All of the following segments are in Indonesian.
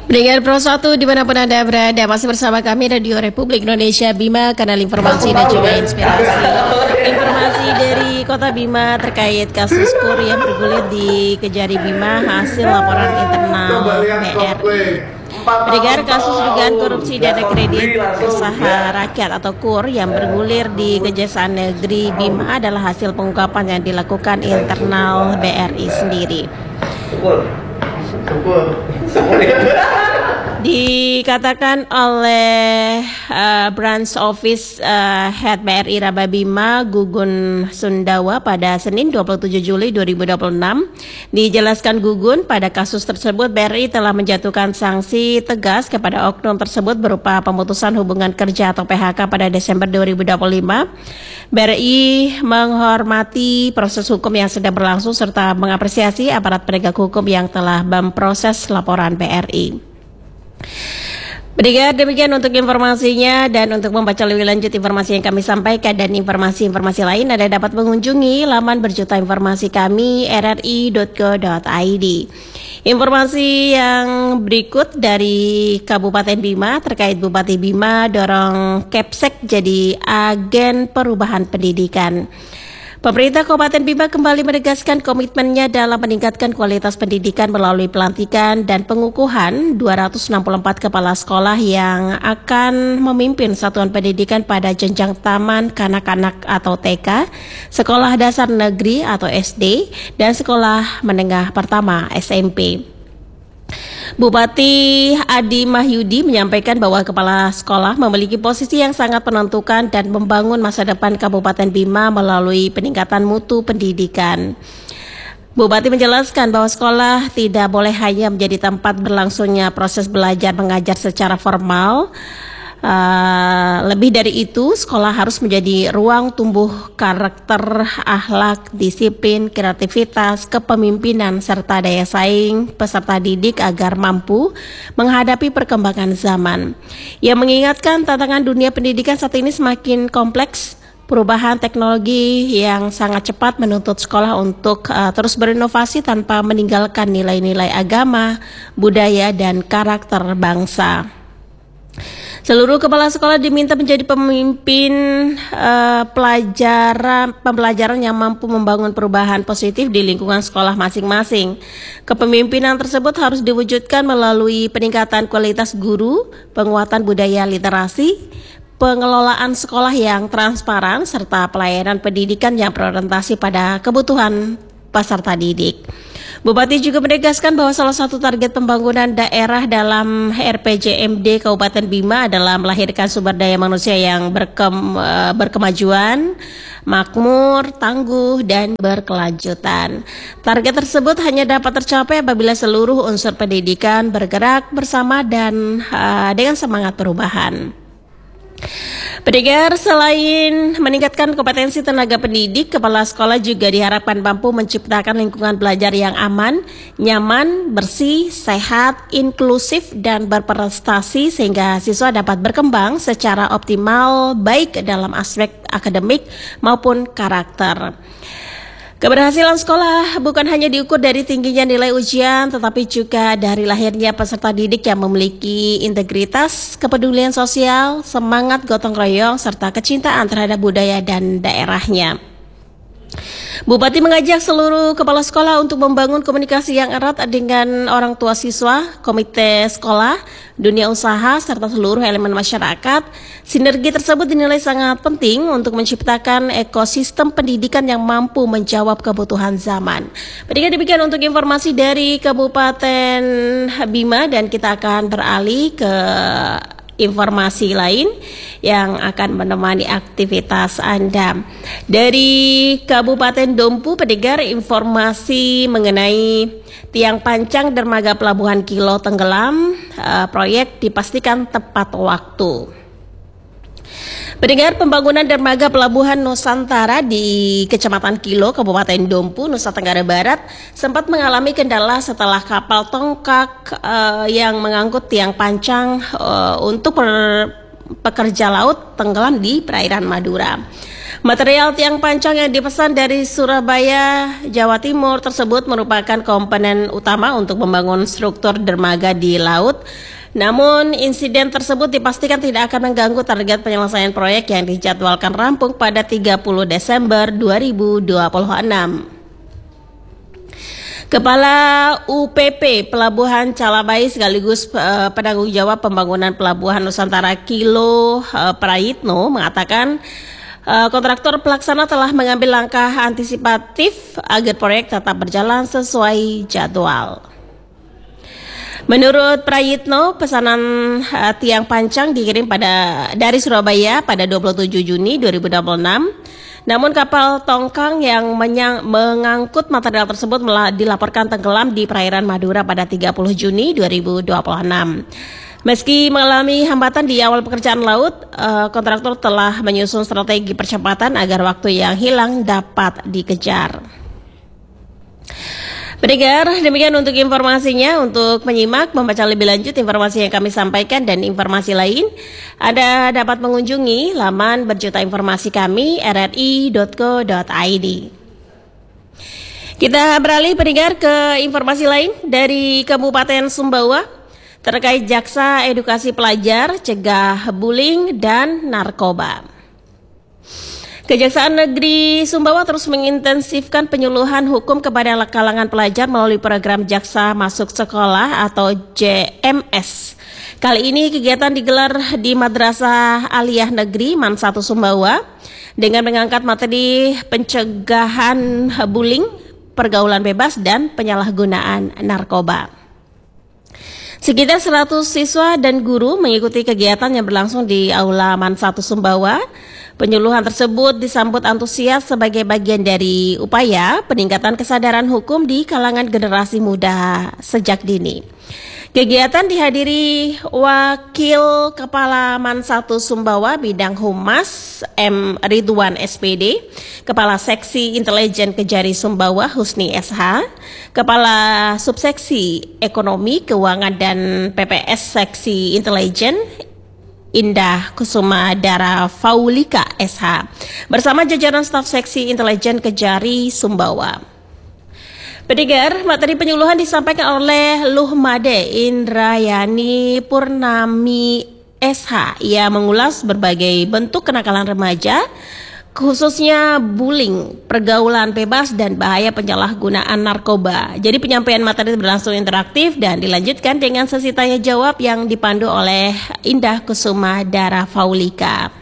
Pendengar Pro 1 dimanapun Anda berada, masih bersama kami Radio Republik Indonesia Bima, kanal informasi dan juga inspirasi. Informasi dari Kota Bima terkait kasus kur yang bergulir di Kejari Bima hasil laporan internal BRI. Pendengar, kasus dugaan korupsi dana kredit usaha rakyat atau KUR yang bergulir di Kejaksaan Negeri Bima adalah hasil pengungkapan yang dilakukan internal BRI sendiri. Dikatakan oleh Branch Office Head BRI Raba Bima Gugun Sundawa pada Senin 27 Juli 2026. Dijelaskan Gugun, pada kasus tersebut BRI telah menjatuhkan sanksi tegas kepada oknum tersebut berupa pemutusan hubungan kerja atau PHK pada Desember 2025. BRI menghormati proses hukum yang sedang berlangsung serta mengapresiasi aparat penegak hukum yang telah memproses laporan BRI. Pendengar, demikian untuk informasinya, dan untuk membaca lebih lanjut informasi yang kami sampaikan dan informasi-informasi lain, Anda dapat mengunjungi laman berjuta informasi kami rri.co.id. Informasi yang berikut dari Kabupaten Bima terkait Bupati Bima dorong Kepsek jadi agen perubahan pendidikan. Pemerintah Kabupaten Bima kembali menegaskan komitmennya dalam meningkatkan kualitas pendidikan melalui pelantikan dan pengukuhan 264 kepala sekolah yang akan memimpin satuan pendidikan pada jenjang taman kanak-kanak atau TK, sekolah dasar negeri atau SD, dan sekolah menengah pertama SMP. Bupati Adi Mahyudi menyampaikan bahwa kepala sekolah memiliki posisi yang sangat menentukan dan membangun masa depan Kabupaten Bima melalui peningkatan mutu pendidikan. Bupati menjelaskan bahwa sekolah tidak boleh hanya menjadi tempat berlangsungnya proses belajar mengajar secara formal. Lebih dari itu, sekolah harus menjadi ruang tumbuh karakter, akhlak, disiplin, kreativitas, kepemimpinan, serta daya saing peserta didik agar mampu menghadapi perkembangan zaman. Ia mengingatkan tantangan dunia pendidikan saat ini semakin kompleks. Perubahan teknologi yang sangat cepat menuntut sekolah untuk terus berinovasi tanpa meninggalkan nilai-nilai agama, budaya, dan karakter bangsa. Seluruh kepala sekolah diminta menjadi pemimpin pembelajaran yang mampu membangun perubahan positif di lingkungan sekolah masing-masing. Kepemimpinan tersebut harus diwujudkan melalui peningkatan kualitas guru, penguatan budaya literasi, pengelolaan sekolah yang transparan, serta pelayanan pendidikan yang berorientasi pada kebutuhan peserta didik. Bupati juga menegaskan bahwa salah satu target pembangunan daerah dalam RPJMD Kabupaten Bima adalah melahirkan sumber daya manusia yang berkemajuan, makmur, tangguh, dan berkelanjutan. Target tersebut hanya dapat tercapai apabila seluruh unsur pendidikan bergerak bersama dan dengan semangat perubahan. Pendengar, selain meningkatkan kompetensi tenaga pendidik, kepala sekolah juga diharapkan mampu menciptakan lingkungan belajar yang aman, nyaman, bersih, sehat, inklusif, dan berprestasi sehingga siswa dapat berkembang secara optimal baik dalam aspek akademik maupun karakter. Keberhasilan sekolah bukan hanya diukur dari tingginya nilai ujian, tetapi juga dari lahirnya peserta didik yang memiliki integritas, kepedulian sosial, semangat gotong royong, serta kecintaan terhadap budaya dan daerahnya. Bupati mengajak seluruh kepala sekolah untuk membangun komunikasi yang erat dengan orang tua siswa, komite sekolah, dunia usaha, serta seluruh elemen masyarakat. Sinergi tersebut dinilai sangat penting untuk menciptakan ekosistem pendidikan yang mampu menjawab kebutuhan zaman. Baiklah, demikian untuk informasi dari Kabupaten Bima, dan kita akan beralih ke informasi lain yang akan menemani aktivitas Anda. Dari Kabupaten Dompu, pendengar, informasi mengenai tiang pancang dermaga Pelabuhan Kilo tenggelam, proyek dipastikan tepat waktu. Pendengar, pembangunan dermaga Pelabuhan Nusantara di Kecamatan Kilo, Kabupaten Dompu, Nusa Tenggara Barat sempat mengalami kendala setelah kapal tongkak yang mengangkut tiang pancang untuk pekerja laut tenggelam di perairan Madura. Material tiang pancang yang dipesan dari Surabaya, Jawa Timur tersebut merupakan komponen utama untuk membangun struktur dermaga di laut. Namun, insiden tersebut dipastikan tidak akan mengganggu target penyelesaian proyek yang dijadwalkan rampung pada 30 Desember 2026. Kepala UPP Pelabuhan Calabai sekaligus penanggung jawab pembangunan Pelabuhan Nusantara Kilo Prayitno mengatakan kontraktor pelaksana telah mengambil langkah antisipatif agar proyek tetap berjalan sesuai jadwal. Menurut Prayitno, pesanan tiang pancang dikirim dari Surabaya pada 27 Juni 2026. Namun kapal tongkang yang mengangkut material tersebut dilaporkan tenggelam di perairan Madura pada 30 Juni 2026. Meski mengalami hambatan di awal pekerjaan laut, kontraktor telah menyusun strategi percepatan agar waktu yang hilang dapat dikejar. Pendengar, demikian untuk informasinya. Untuk menyimak, membaca lebih lanjut informasi yang kami sampaikan dan informasi lain, Anda dapat mengunjungi laman berjuta informasi kami rri.co.id. Kita beralih pendengar ke informasi lain dari Kabupaten Sumbawa terkait jaksa edukasi pelajar, cegah bullying dan narkoba. Kejaksaan Negeri Sumbawa terus mengintensifkan penyuluhan hukum kepada kalangan pelajar melalui program Jaksa Masuk Sekolah atau JMS. Kali ini kegiatan digelar di Madrasah Aliyah Negeri Man 1 Sumbawa dengan mengangkat materi pencegahan bullying, pergaulan bebas, dan penyalahgunaan narkoba. Sekitar 100 siswa dan guru mengikuti kegiatan yang berlangsung di Aula Man 1 Sumbawa. Penyuluhan tersebut disambut antusias sebagai bagian dari upaya peningkatan kesadaran hukum di kalangan generasi muda sejak dini. Kegiatan dihadiri Wakil Kepala Man 1 Sumbawa Bidang Humas M. Ridwan SPD, Kepala Seksi Intelijen Kejari Sumbawa Husni SH, Kepala Subseksi Ekonomi, Keuangan dan PPS Seksi Intelijen Indah Kusuma Dara Faulika SH bersama jajaran staf Seksi Intelijen Kejari Sumbawa. Pendengar, materi penyuluhan disampaikan oleh Luhmade Indrayani Purnami SH. Ia mengulas berbagai bentuk kenakalan remaja, khususnya bullying, pergaulan bebas, dan bahaya penyalahgunaan narkoba. Jadi penyampaian materi berlangsung interaktif dan dilanjutkan dengan sesi tanya jawab yang dipandu oleh Indah Kusuma Dara Faulika.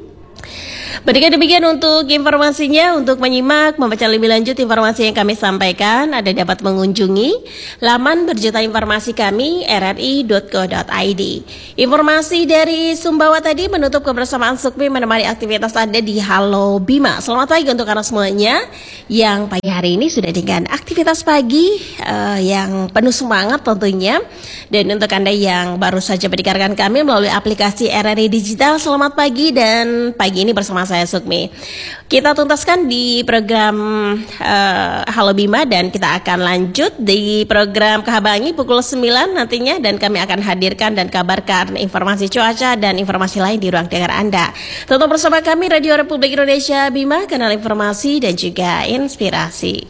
Demikian untuk informasinya. Untuk menyimak, membaca lebih lanjut informasi yang kami sampaikan, Anda dapat mengunjungi laman berjuta informasi kami rri.co.id. Informasi dari Sumbawa tadi menutup kebersamaan Sukmi menemani aktivitas Anda di Halo Bima. Selamat pagi untuk Anda semuanya yang pagi hari ini sudah dengan aktivitas pagi yang penuh semangat tentunya. Dan untuk Anda yang baru saja mendengarkan kami melalui aplikasi RRI Digital, selamat pagi, dan pagi ini bersama saya Sukmi. Kita tuntaskan di program Halo Bima dan kita akan lanjut di program Kehabangi pukul 9 nantinya, dan kami akan hadirkan dan kabarkan informasi cuaca dan informasi lain di ruang dengar Anda. Tetap bersama kami Radio Republik Indonesia Bima, kanal informasi dan juga inspirasi.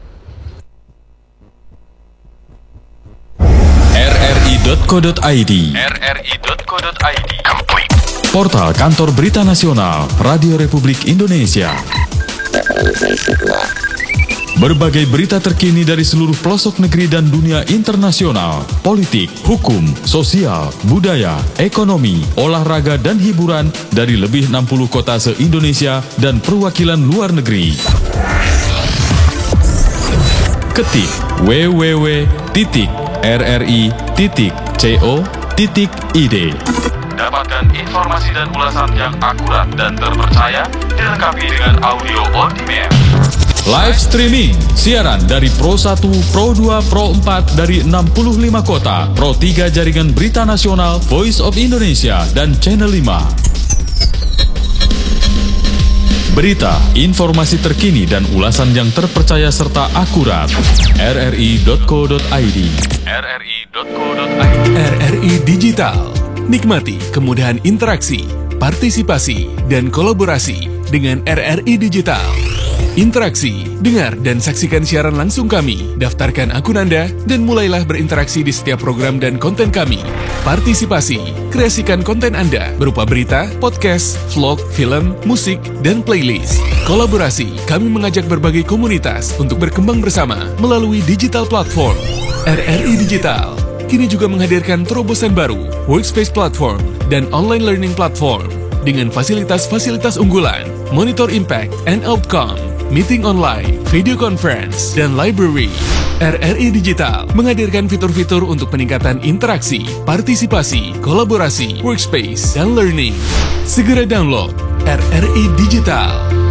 rri.co.id rri.co.id Portal Kantor Berita Nasional Radio Republik Indonesia. Berbagai berita terkini dari seluruh pelosok negeri dan dunia internasional, politik, hukum, sosial, budaya, ekonomi, olahraga, dan hiburan dari lebih 60 kota se-Indonesia dan perwakilan luar negeri. Ketik www.rri.co.id. Dapatkan informasi dan ulasan yang akurat dan terpercaya, dilengkapi dengan audio on demand. Live streaming, siaran dari Pro 1, Pro 2, Pro 4 dari 65 kota, Pro 3 Jaringan Berita Nasional, Voice of Indonesia, dan Channel 5. Berita, informasi terkini dan ulasan yang terpercaya serta akurat. rri.co.id RRI Digital. Nikmati kemudahan interaksi, partisipasi, dan kolaborasi dengan RRI Digital. Interaksi, dengar dan saksikan siaran langsung kami, daftarkan akun Anda, dan mulailah berinteraksi di setiap program dan konten kami. Partisipasi, kreasikan konten Anda berupa berita, podcast, vlog, film, musik, dan playlist. Kolaborasi, kami mengajak berbagai komunitas untuk berkembang bersama melalui digital platform. RRI Digital kini juga menghadirkan terobosan baru, workspace platform, dan online learning platform dengan fasilitas-fasilitas unggulan, monitor impact and outcome, meeting online, video conference, dan library. RRI Digital menghadirkan fitur-fitur untuk peningkatan interaksi, partisipasi, kolaborasi, workspace, dan learning. Segera download RRI Digital.